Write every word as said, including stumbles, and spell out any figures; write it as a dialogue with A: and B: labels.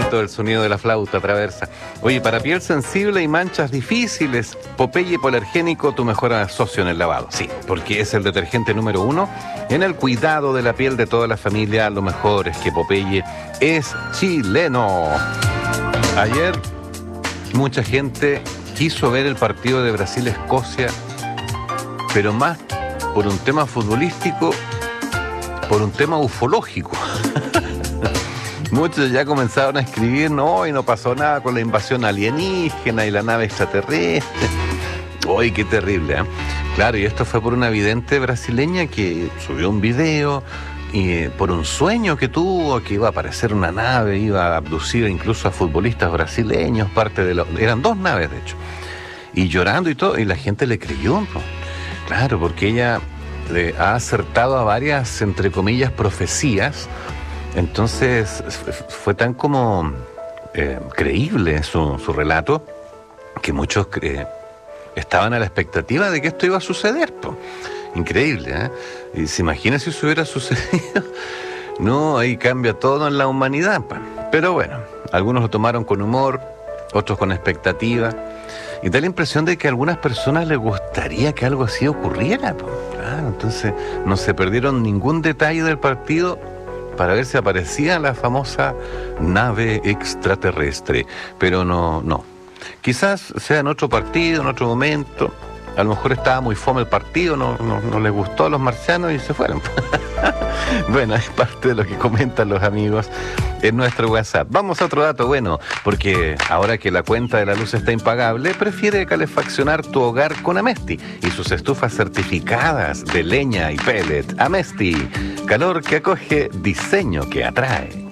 A: bonito el sonido de la flauta traversa. Oye, para piel sensible y manchas difíciles, Popeye Polergénico, tu mejor socio en el lavado. Sí, porque es el detergente número uno en el cuidado de la piel de toda la familia. Lo mejor es que Popeye es chileno. Ayer mucha gente quiso ver el partido de Brasil-Escocia, pero más por un tema futbolístico, por un tema ufológico. Muchos ya comenzaron a escribir, no, y no pasó nada con la invasión alienígena y la nave extraterrestre. ¡Uy, qué terrible! ¿eh? Claro, y esto fue por una vidente brasileña que subió un video y eh, por un sueño que tuvo, que iba a aparecer una nave, iba a abducir incluso a futbolistas brasileños, parte de los... Eran dos naves, de hecho. Y llorando y todo, y la gente le creyó, ¿no? Claro, porque ella le ha acertado a varias, entre comillas, profecías. Entonces fue tan como eh, creíble su, su relato que muchos eh, estaban a la expectativa de que esto iba a suceder. Po. Increíble, ¿eh? Y se imagina si eso hubiera sucedido. No, ahí cambia todo en la humanidad. Pa. Pero bueno, algunos lo tomaron con humor, otros con expectativa. Y da la impresión de que a algunas personas les gustaría que algo así ocurriera. Po. Claro, entonces no se perdieron ningún detalle del partido para ver si aparecía la famosa nave extraterrestre. Pero no, no. Quizás sea en otro partido, en otro momento. A lo mejor estaba muy fome el partido, no, no, no les gustó a los marcianos y se fueron. Bueno, es parte de lo que comentan los amigos en nuestro WhatsApp. Vamos a otro dato bueno, porque ahora que la cuenta de la luz está impagable, prefiere calefaccionar tu hogar con Amesti y sus estufas certificadas de leña y pellet. Amesti, calor que acoge, diseño que atrae.